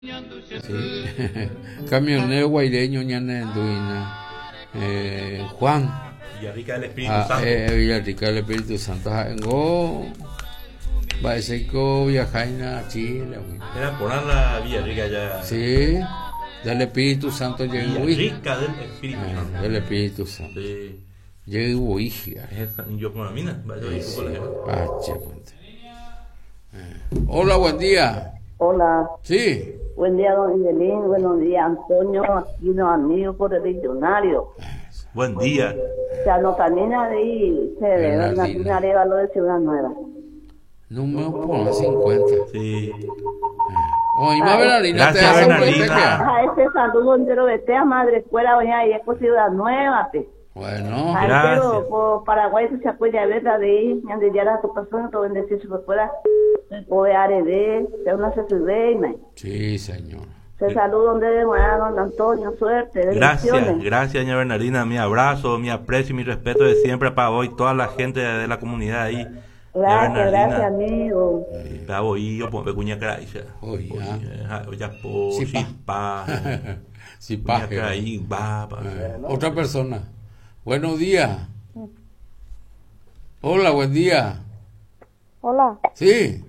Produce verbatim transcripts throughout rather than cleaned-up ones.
Sí. Camionero guaireño ñanenduina. Eh, Juan. Villarrica del Espíritu Ah, Santo. eh, Villarrica del Espíritu Santo. Engo. Baeseco viajaina a Chile. Era por la Villarrica ya. Sí. Del Espíritu Santo llegó. Villarrica del Espíritu Eh, Santo. del Espíritu Santo. Sí. Llegó hija. Esa- Yo con la mina. Vaya, yo con la gente. Ah, che, ponte. Eh, Hola, buen día. Hola, Sí. buen día, don Indelín, buenos días, Antonio, aquí los amigos por el diccionario. Buen día. Se anotamina de se debe Bernardina. una Arevalo de Ciudad Nueva. Número por cincuenta. Sí. Oye, más Bernardina, te Gracias, hace Bernardina. A este saludo entero vete a Madre Escuela, doña y es por Ciudad Nueva, pe. Bueno, Ay, Gracias. pero por Paraguay se acuerda de verdad de ahí, me han de llegar a tu persona, te bendecir su escuela, o de Arede, de una se sube, sí, señor. se saluda donde de don Antonio, suerte, Gracias, bendiciones. gracias, doña Bernardina. Mi abrazo, mi aprecio y mi respeto de siempre para hoy, toda la gente de la comunidad ahí. Gracias, gracias, amigo. Para hoy, yo pongo cuña caraícha. Oye, ah. Ya po, Sí, pa. chispa. Sí, Cuña paje. caraí, va, pa. Eh, Otra persona. Buenos días. Hola, buen día. Hola, Sí.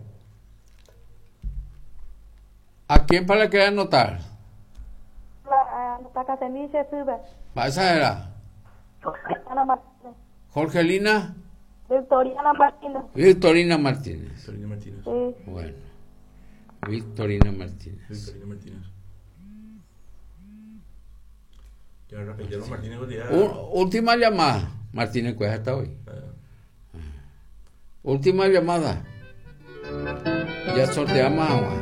¿A quién para que anotar? hola, está Casemiche, sube. Va, esa era. Ana Martínez. Jorgelina Victoriana Martínez. Victorina Martínez. Victorina Martínez. Sí, Bueno. Victorina Martínez. Victorina Martínez. Ya repetieron Martínez Gutiérrez. U- última llamada. Martínez Cueja está hoy. Eh, Última llamada. Ya sorteamos agua.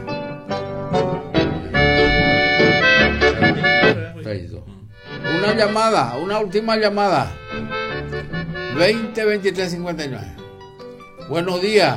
Traído. Una llamada, una última llamada. veinte veintitrés cincuenta y nueve. Buenos días.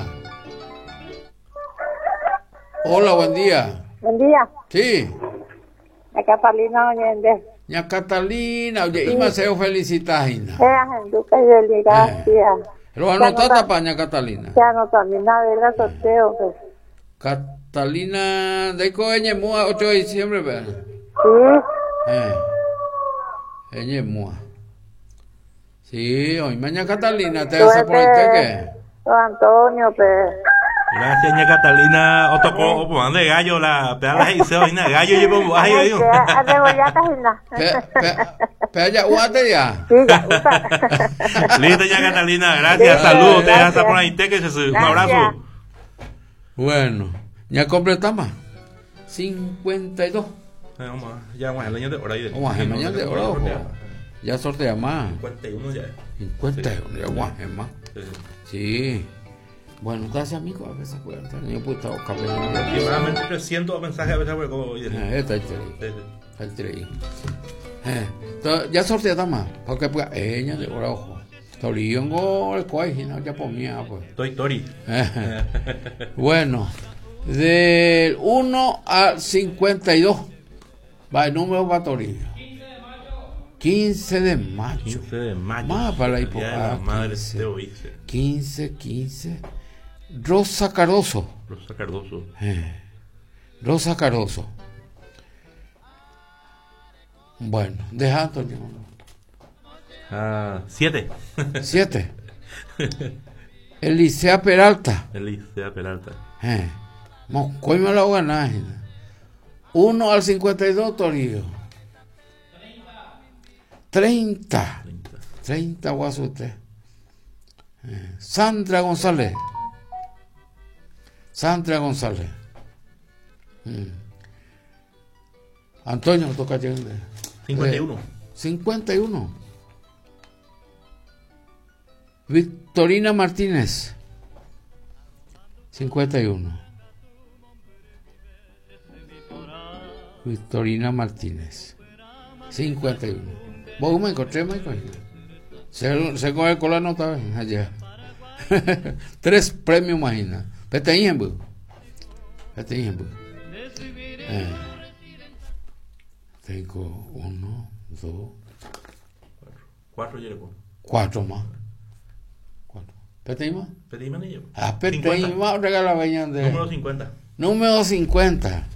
Hola, buen día. buen día. Sí. De Catalina Oñende. Ña Catalina, oye, y Maceo felicitaina. Ea, Genduca y Deli, gracias. Lo anotata para Ña Catalina. Ya no también de la sorteo, pues. Catalina de Coeñemúa, ocho de diciembre, ¿verdad? Sí, Eh. Eñemúa. Sí, hoy mañana Catalina, te hace por el teque. don Antonio, pues. Gracias, doña Catalina. Otro po, po, de gallo, la pedala y se vaina gallo llevo un bajo Ay, yo. que a de Boyata, Gina. Pe, pe, pe, ya, guate ya. Sí, ya, usa. Listo, doña Catalina. Gracias, Listo, saludos. Te gracias. hasta por ahí, te que se un Gracias. abrazo. Bueno, ya completamos. cincuenta y dos. Eh, Vamos a, ya vamos a leña de hora ahí. Vamos a mañana de oro. Ya sortea más. cincuenta y uno ya. cincuenta y uno, ya guaje más. Sí. Sí. Bueno, gracias, amigo. A veces pueden estar. Yo puedo estar Aproximadamente trescientos mensajes a veces por como hoy. Está el Sí, tres. sí. Está el tres. Eh, entonces, ya sortea más. Porque pues, ella de oro, ojo. Toriongo, el cual, no, ya ponía, pues. Toy Tori. Bueno, del uno al cincuenta y dos va el número para Torino. quince de mayo. quince de mayo. Más para la Día de época. la madre quince. de hoy. sí. quince, quince. Rosa Caroso. Rosa Cardoso. Eh, Rosa Caroso. Bueno, deja Antonio. Ah, siete. siete. Elisea Peralta. Elisea Peralta. Eh, Moscoy me lo ganar. uno al cincuenta y dos, Torillo. treinta. treinta. treinta, guaso usted. Eh, Sandra González. Sandra González. Mm. Antonio, toca llegar. cincuenta y uno. cincuenta y uno. Victorina Martínez. cincuenta y uno. Victorina Martínez. cincuenta y uno. Vos me encontré, Michael. Se, se coge con la nota allá. Tres premios, imagina. Vete ahí, en Vete ahí, en eh. Tengo uno, dos, Cuatro Yereco. cuatro más. Cuatro. ¿Vete ahí más? Pedí manillo. Ah, vete ahí más, regala veña de. Número cincuenta. Número cincuenta.